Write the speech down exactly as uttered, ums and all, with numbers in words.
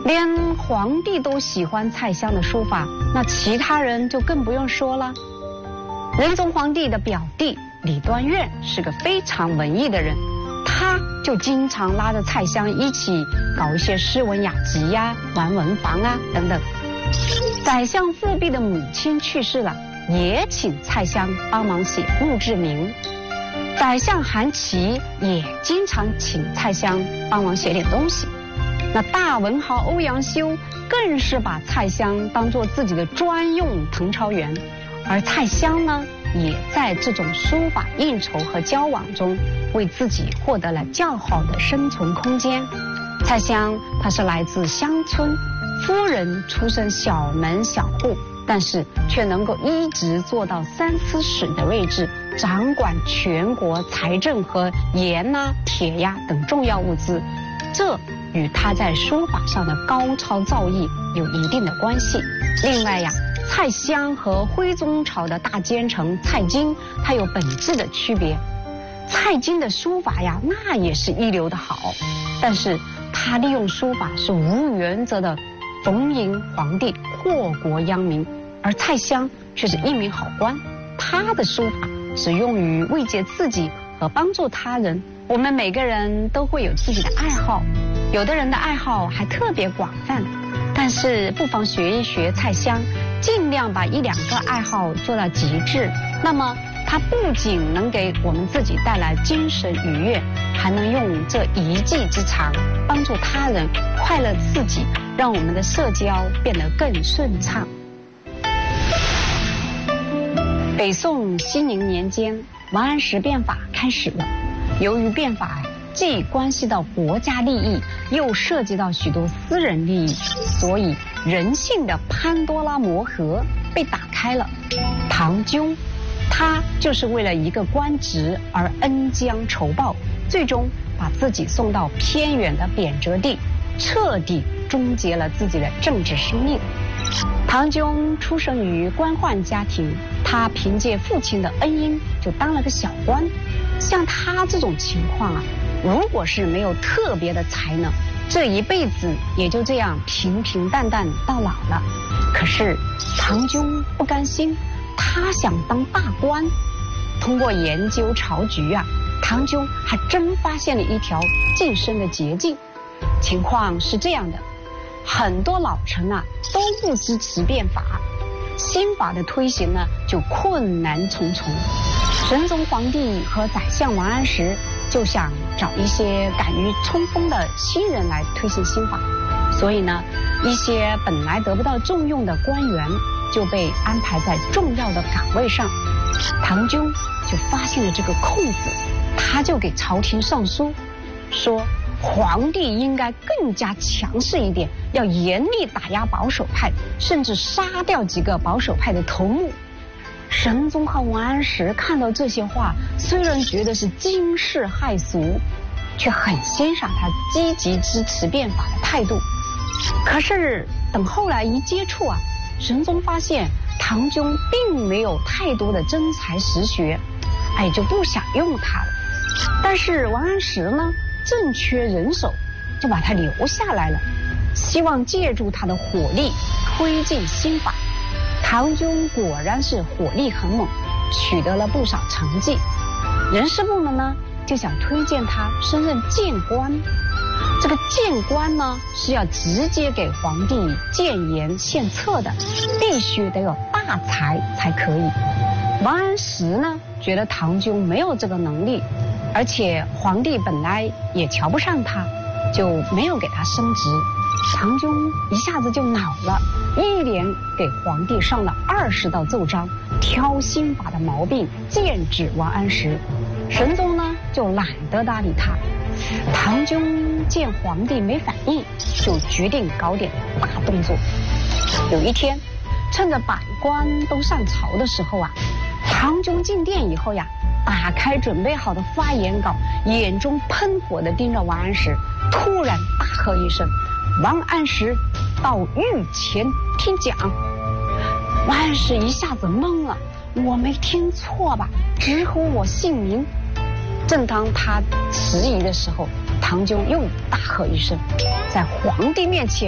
连皇帝都喜欢蔡襄的书法，那其他人就更不用说了。仁宗皇帝的表弟李端苑是个非常文艺的人，他就经常拉着蔡襄一起搞一些诗文雅集呀、玩文房啊等等。宰相富弼的母亲去世了，也请蔡襄帮忙写墓志铭。宰相韩琦也经常请蔡襄帮忙写点东西。那大文豪欧阳修更是把蔡襄当作自己的专用誊抄员，而蔡襄呢，也在这种书法应酬和交往中，为自己获得了较好的生存空间。蔡襄他是来自乡村，夫人出身小门小户，但是却能够一直做到三司使的位置，掌管全国财政和盐呐、铁呀等重要物资，这与他在书法上的高超造诣有一定的关系。另外呀，蔡襄和徽宗朝的大奸臣蔡京，他有本质的区别。蔡京的书法呀，那也是一流的好，但是他利用书法是无原则的逢迎皇帝、祸国殃民，而蔡襄却是一名好官，他的书法是用于慰藉自己和帮助他人。我们每个人都会有自己的爱好，有的人的爱好还特别广泛，但是不妨学一学蔡襄，尽量把一两个爱好做到极致，那么它不仅能给我们自己带来精神愉悦，还能用这一技之长帮助他人，快乐自己，让我们的社交变得更顺畅。北宋熙宁年间，王安石变法开始了。由于变法既关系到国家利益，又涉及到许多私人利益，所以人性的潘多拉魔盒被打开了。唐纠，他就是为了一个官职而恩将仇报，最终把自己送到偏远的贬谪地，彻底终结了自己的政治生命。唐纠出生于官宦家庭，他凭借父亲的恩荫就当了个小官。像他这种情况啊，如果是没有特别的才能，这一辈子也就这样平平淡淡到老了。可是唐纠不甘心，他想当大官。通过研究朝局啊，唐纠还真发现了一条晋升的捷径。情况是这样的，很多老臣啊都不支持变法，新法的推行呢就困难重重。仁宗皇帝和宰相王安石就想找一些敢于冲锋的新人来推行新法，所以呢，一些本来得不到重用的官员就被安排在重要的岗位上。唐纠就发现了这个空子，他就给朝廷上书，说皇帝应该更加强势一点，要严厉打压保守派，甚至杀掉几个保守派的头目。神宗和王安石看到这些话，虽然觉得是惊世骇俗，却很欣赏他积极支持变法的态度。可是等后来一接触啊，神宗发现唐纠并没有太多的真才实学，哎，就不想用他了。但是王安石呢，正缺人手，就把他留下来了，希望借助他的火力推进新法。唐纠果然是火力很猛，取得了不少成绩。人事部门呢就想推荐他升任谏官。这个谏官呢是要直接给皇帝谏言献策的，必须得有大才才可以。王安石呢觉得唐纠没有这个能力，而且皇帝本来也瞧不上他，就没有给他升职。唐纠一下子就恼了，一连给皇帝上了二十道奏章，挑新法的毛病，剑指王安石。神宗呢就懒得搭理他。唐纠见皇帝没反应，就决定搞点大动作。有一天，趁着百官都上朝的时候啊，唐纠进殿以后呀，打开准备好的发言稿，眼中喷火地盯着王安石，突然大喝一声：“王安石，到御前听讲。”王安石一下子懵了，我没听错吧？直呼我姓名。正当他迟疑的时候，唐纠又大喝一声，在皇帝面前